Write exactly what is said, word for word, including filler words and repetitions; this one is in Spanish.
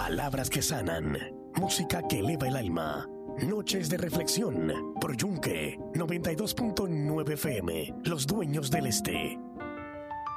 Palabras que sanan, música que eleva el alma. Noches de reflexión por Yunque noventa y dos punto nueve F M, Los Dueños del Este.